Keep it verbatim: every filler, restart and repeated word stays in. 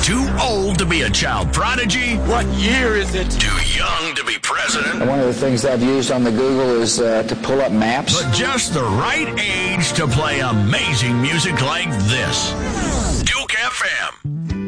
Too old to be a child prodigy? What year is it? Too young to be president? One of the things I've used on the Google is uh, to pull up maps. But just the right age to play amazing music like this. Duke F M.